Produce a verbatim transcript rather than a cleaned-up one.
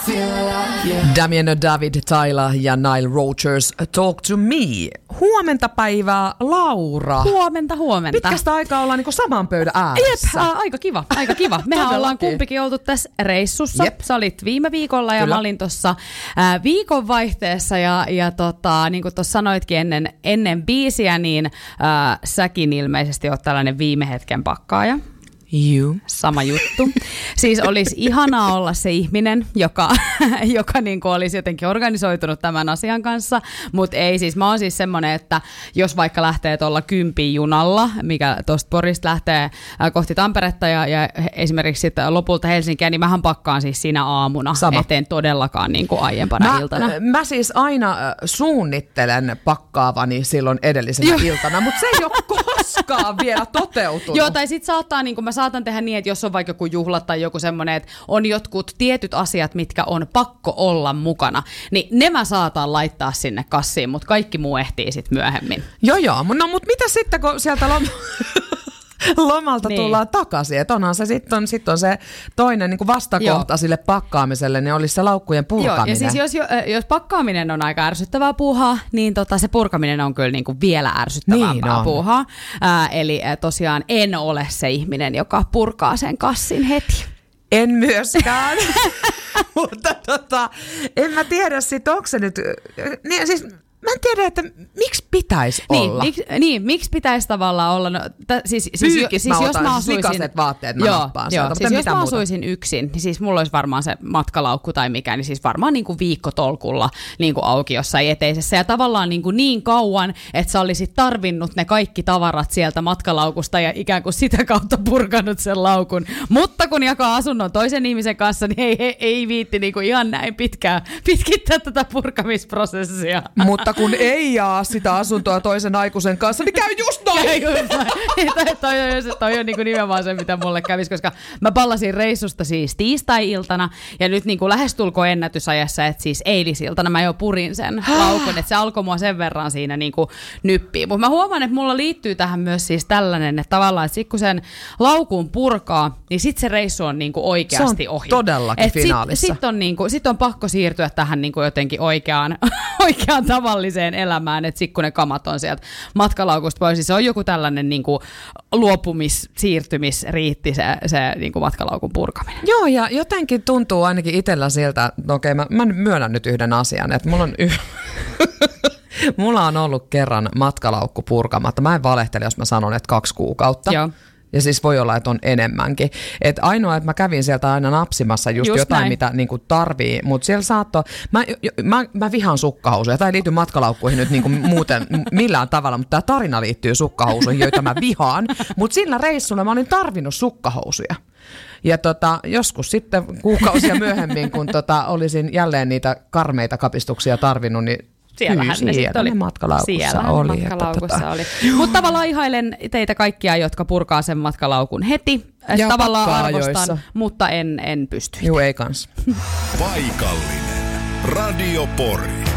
Damien, David, Tyler ja Nile Rodgers, Talk to Me. Huomenta päivää, Laura. Huomenta, huomenta. Pitkästä aikaa ollaan niinku saman pöydän ääressä. Jep, a, aika kiva, aika kiva. Mehän ollaan kumpikin oltu tässä reissussa. Jep. Sä olit viime viikolla ja Kyllä. mä olin tuossa äh, viikonvaihteessa ja, ja tota, niin kuin tuossa sanoitkin ennen, ennen biisiä, niin äh, säkin ilmeisesti oot tällainen viime hetken pakkaaja. You. Sama juttu. Siis olisi ihanaa olla se ihminen, joka, joka niin kuin olisi jotenkin organisoitunut tämän asian kanssa, mutta ei siis. Mä oon siis semmoinen, että jos vaikka lähtee tuolla kympin junalla, mikä tuosta Porista lähtee kohti Tamperetta ja, ja esimerkiksi sitten lopulta Helsinkiä, niin mähän pakkaan siis siinä aamuna, Sama. eteen todellakaan niin kuin aiempana mä, iltana. Mä siis aina suunnittelen pakkaavani silloin edellisenä Joo. iltana, mutta se ei ole koskaan vielä toteutunut. Joo, tai sitten saattaa, niin kuin mä saatan tehdä niin, että jos on vaikka joku juhla tai joku semmoinen, että on jotkut tietyt asiat, mitkä on pakko olla mukana, niin ne mä saatan laittaa sinne kassiin, mutta kaikki muu ehtii sitten myöhemmin. Joo, joo. No, mutta mitä sitten, kun sieltä lom... lomalta niin. tullaan takaisin, että onhan se sitten on, sit on se toinen niin kuin vastakohta Joo. sille pakkaamiselle, niin olisi se laukkujen purkaminen. Joo, ja siis jos, jos pakkaaminen on aika ärsyttävää puuhaa, niin tota, se purkaminen on kyllä niin kuin vielä ärsyttävämpää niin puuhaa. Ää, eli tosiaan en ole se ihminen, joka purkaa sen kassin heti. En myöskään, mutta tota, en mä tiedä sit, onko se nyt, niin siis... Mä en tiedä, että miksi pitäisi niin, olla. Miksi, niin, miksi pitäisi tavallaan olla? No, t- siis, siis, Pyykis siis mä jos mä asuisin, likaset vaatteet mä joo, nappaan joo, sieltä, siis jos mä muuta? asuisin yksin, niin siis mulla olisi varmaan se matkalaukku tai mikä, niin siis varmaan niin kuin viikkotolkulla niin kuin auki jossain eteisessä. Ja tavallaan niin, kuin niin kauan, että sä olisit tarvinnut ne kaikki tavarat sieltä matkalaukusta ja ikään kuin sitä kautta purkanut sen laukun. Mutta kun jakaa asunnon toisen ihmisen kanssa, niin ei, ei, ei viitti niin kuin ihan näin pitkään pitkittää tätä purkamisprosessia. Mutta kun ei jaa sitä asuntoa toisen aikuisen kanssa, niin käy just noin! Käy just noin. toi, toi, toi, toi on niinku nimenomaan se, mitä mulle kävisi, koska mä pallasin reissusta siis tiistai-iltana, ja nyt niinku lähestulko ennätysajassa, että siis eilisiltana mä jo purin sen laukun, että se alkoi mua sen verran siinä niinku nyppiä. Mutta mä huomaan, että mulla liittyy tähän myös siis tällainen, että tavallaan, että sit kun sen laukun purkaa, niin sit se reissu on niinku oikeasti ohi. Se on todellakin et finaalissa. Sit, sit, on niinku, sit on pakko siirtyä tähän niinku jotenkin oikeaan, oikeaan tavalliseen elämään, että sit kun ne kamat on sieltä matkalaukusta pois, niin se on joku tällainen niin kuin luopumis, siirtymisriitti se, se niin kuin matkalaukun purkaminen. Joo, ja jotenkin tuntuu ainakin itsellä siltä, että okei, mä, mä myönnän nyt yhden asian, että mulla on, y- mulla on ollut kerran matkalaukku purkamatta. Mä en valehtele, jos mä sanon, että kaksi kuukautta. Joo. Ja siis voi olla, että on enemmänkin. Et ainoa, että mä kävin sieltä aina napsimassa just, just jotain, näin. Mitä niinku tarvii, mutta siellä saattoi, mä, mä, mä vihaan sukkahousuja, tämä ei liity matkalaukkuihin nyt niinku muuten millään tavalla, mutta tämä tarina liittyy sukkahousuihin, joita mä vihaan, mutta sillä reissulla mä olin tarvinnut sukkahousuja. Ja tota, joskus sitten kuukausia myöhemmin, kun tota, olisin jälleen niitä karmeita kapistuksia tarvinnut, niin Siellähän ne sitten oli. Matkalaukussa oli. Matkalaukussa tota... oli. Mutta tavallaan ihailen teitä kaikkia, jotka purkaa sen matkalaukun heti. Ja tavallaan arvostan, mutta en, en pysty. Juu, ei kans. Paikallinen Radio Pori.